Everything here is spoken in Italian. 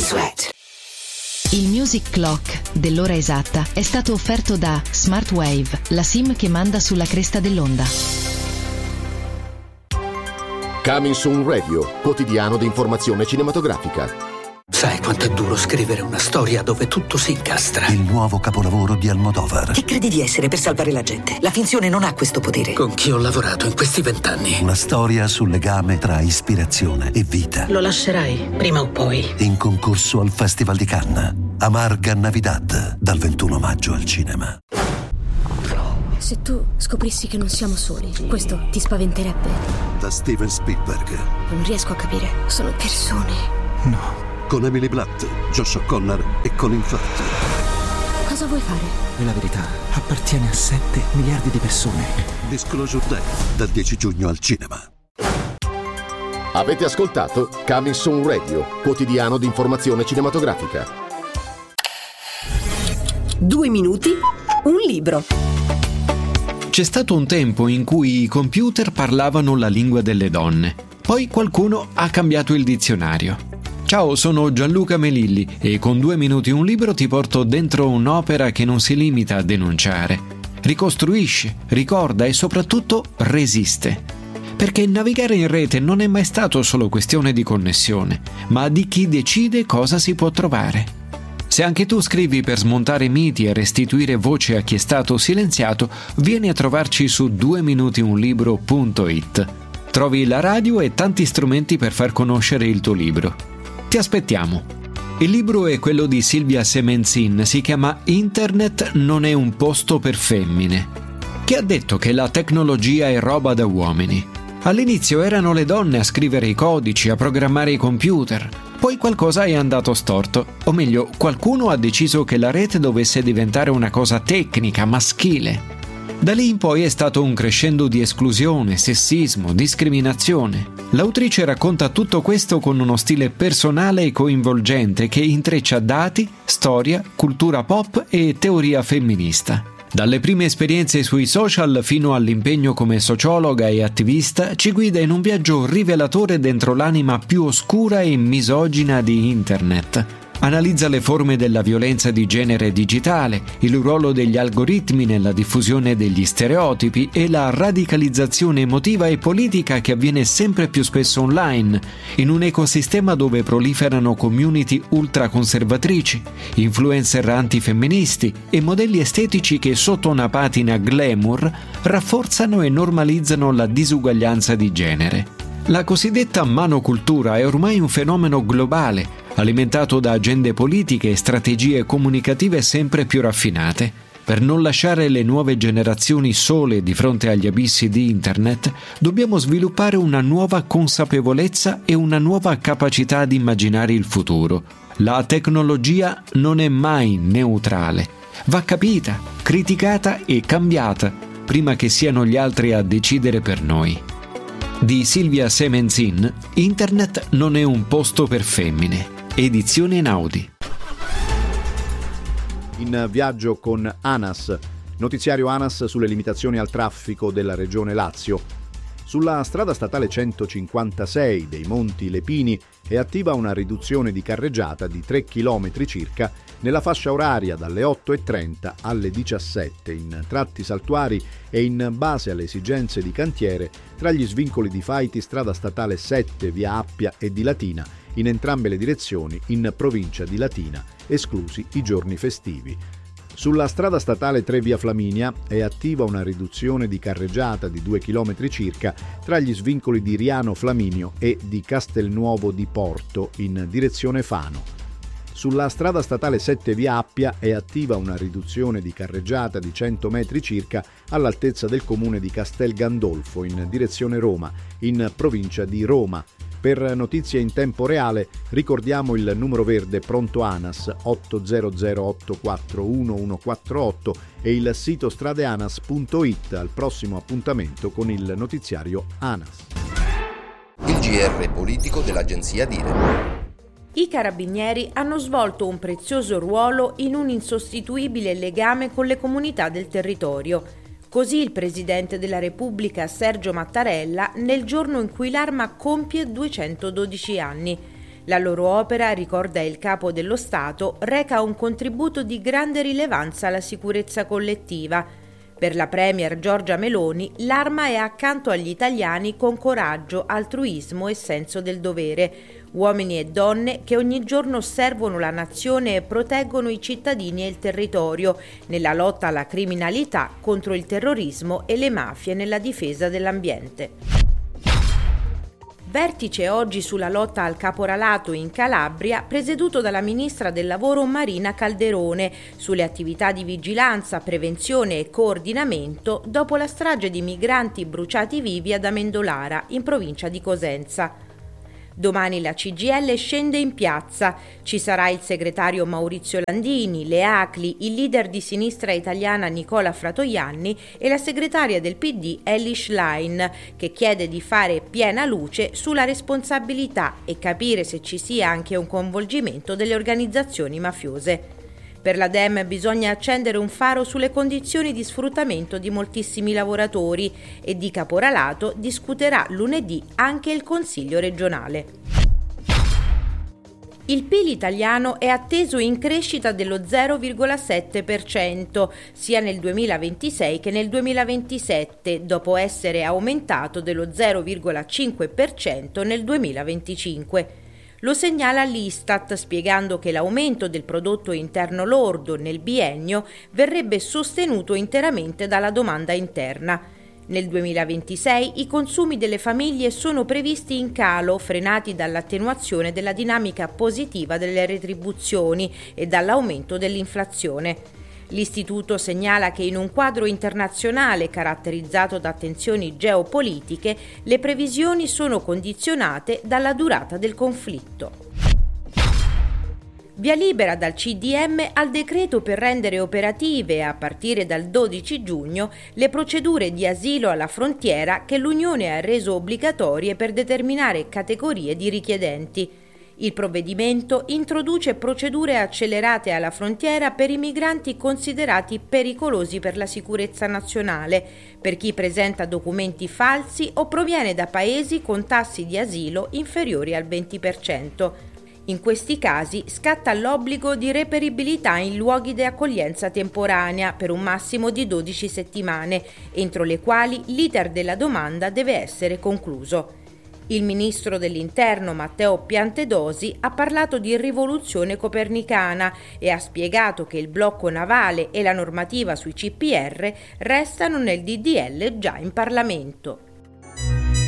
Sweat. Il Music Clock dell'ora esatta è stato offerto da Smart Wave, la SIM che manda sulla cresta dell'onda. Coming Soon Radio, quotidiano di informazione cinematografica. Sai quanto è duro scrivere una storia dove tutto si incastra? Il nuovo capolavoro di Almodovar. Chi credi di essere per salvare la gente? La finzione non ha questo potere. Con chi ho lavorato in questi 20 anni? Una storia sul legame tra ispirazione e vita. Lo lascerai, prima o poi. In concorso al Festival di Cannes. Amarga Navidad, dal 21 maggio al cinema. Se tu scoprissi che non siamo soli, questo ti spaventerebbe? Da Steven Spielberg. Non riesco a capire. Sono persone. No. Con Emily Blunt, Josh O'Connor e Colin Firth. Cosa vuoi fare? La verità appartiene a 7 miliardi di persone. Disclosure Day, dal 10 giugno al cinema. Avete ascoltato Coming Soon Radio, quotidiano di informazione cinematografica. 2 minuti, un libro. C'è stato un tempo in cui i computer parlavano la lingua delle donne. Poi qualcuno ha cambiato il dizionario. Ciao, sono Gianluca Melilli e con 2 minuti un libro ti porto dentro un'opera che non si limita a denunciare. Ricostruisce, ricorda e soprattutto resiste. Perché navigare in rete non è mai stato solo questione di connessione, ma di chi decide cosa si può trovare. Se anche tu scrivi per smontare miti e restituire voce a chi è stato silenziato, vieni a trovarci su 2minutiunlibro.it. Trovi la radio e tanti strumenti per far conoscere il tuo libro. Ti aspettiamo. Il libro è quello di Silvia Semenzin, si chiama Internet non è un posto per femmine. Chi ha detto che la tecnologia è roba da uomini? All'inizio erano le donne a scrivere i codici, a programmare i computer. Poi qualcosa è andato storto, o meglio, qualcuno ha deciso che la rete dovesse diventare una cosa tecnica, maschile. Da lì in poi è stato un crescendo di esclusione, sessismo, discriminazione. L'autrice racconta tutto questo con uno stile personale e coinvolgente che intreccia dati, storia, cultura pop e teoria femminista. Dalle prime esperienze sui social fino all'impegno come sociologa e attivista, ci guida in un viaggio rivelatore dentro l'anima più oscura e misogina di Internet. Analizza le forme della violenza di genere digitale, il ruolo degli algoritmi nella diffusione degli stereotipi e la radicalizzazione emotiva e politica che avviene sempre più spesso online, in un ecosistema dove proliferano community ultraconservatrici, influencer antifemministi e modelli estetici che sotto una patina glamour rafforzano e normalizzano la disuguaglianza di genere. La cosiddetta manocultura è ormai un fenomeno globale, alimentato da agende politiche e strategie comunicative sempre più raffinate. Per non lasciare le nuove generazioni sole di fronte agli abissi di Internet, dobbiamo sviluppare una nuova consapevolezza e una nuova capacità di immaginare il futuro. La tecnologia non è mai neutrale. Va capita, criticata e cambiata prima che siano gli altri a decidere per noi. Di Silvia Semenzin, Internet non è un posto per femmine. Edizione Einaudi. In viaggio con ANAS, notiziario ANAS sulle limitazioni al traffico della regione Lazio. Sulla strada statale 156 dei Monti Lepini è attiva una riduzione di carreggiata di 3 km circa nella fascia oraria dalle 8:30 alle 17 in tratti saltuari e in base alle esigenze di cantiere tra gli svincoli di Faiti, strada statale 7 via Appia e di Latina in entrambe le direzioni in provincia di Latina, esclusi i giorni festivi. Sulla strada statale 3 via Flaminia è attiva una riduzione di carreggiata di 2 km circa tra gli svincoli di Riano Flaminio e di Castelnuovo di Porto in direzione Fano. Sulla strada statale 7 via Appia è attiva una riduzione di carreggiata di 100 metri circa all'altezza del comune di Castel Gandolfo in direzione Roma, in provincia di Roma. Per notizie in tempo reale ricordiamo il numero verde pronto ANAS 800 84 1148 e il sito stradeanas.it al prossimo appuntamento con il notiziario ANAS. Il GR politico dell'agenzia Dire. I carabinieri hanno svolto un prezioso ruolo in un insostituibile legame con le comunità del territorio. Così il Presidente della Repubblica Sergio Mattarella nel giorno in cui l'Arma compie 212 anni. La loro opera, ricorda il Capo dello Stato, reca un contributo di grande rilevanza alla sicurezza collettiva. Per la premier Giorgia Meloni, l'Arma è accanto agli italiani con coraggio, altruismo e senso del dovere. Uomini e donne che ogni giorno servono la nazione e proteggono i cittadini e il territorio nella lotta alla criminalità, contro il terrorismo e le mafie, nella difesa dell'ambiente. Vertice oggi sulla lotta al caporalato in Calabria, presieduto dalla ministra del Lavoro Marina Calderone, sulle attività di vigilanza, prevenzione e coordinamento dopo la strage di migranti bruciati vivi ad Amendolara, in provincia di Cosenza. Domani la CGIL scende in piazza. Ci sarà il segretario Maurizio Landini, le ACLI, il leader di sinistra italiana Nicola Fratoianni e la segretaria del PD Elly Schlein, che chiede di fare piena luce sulla responsabilità e capire se ci sia anche un coinvolgimento delle organizzazioni mafiose. Per la Dem bisogna accendere un faro sulle condizioni di sfruttamento di moltissimi lavoratori e di caporalato discuterà lunedì anche il Consiglio regionale. Il PIL italiano è atteso in crescita dello 0,7% sia nel 2026 che nel 2027, dopo essere aumentato dello 0,5% nel 2025. Lo segnala l'Istat, spiegando che l'aumento del prodotto interno lordo nel biennio verrebbe sostenuto interamente dalla domanda interna. Nel 2026 i consumi delle famiglie sono previsti in calo, frenati dall'attenuazione della dinamica positiva delle retribuzioni e dall'aumento dell'inflazione. L'istituto segnala che in un quadro internazionale caratterizzato da tensioni geopolitiche, le previsioni sono condizionate dalla durata del conflitto. Via libera dal CDM al decreto per rendere operative, a partire dal 12 giugno, le procedure di asilo alla frontiera che l'Unione ha reso obbligatorie per determinare categorie di richiedenti. Il provvedimento introduce procedure accelerate alla frontiera per i migranti considerati pericolosi per la sicurezza nazionale, per chi presenta documenti falsi o proviene da paesi con tassi di asilo inferiori al 20%. In questi casi scatta l'obbligo di reperibilità in luoghi di accoglienza temporanea per un massimo di 12 settimane, entro le quali l'iter della domanda deve essere concluso. Il ministro dell'Interno Matteo Piantedosi ha parlato di rivoluzione copernicana e ha spiegato che il blocco navale e la normativa sui CPR restano nel DDL già in Parlamento.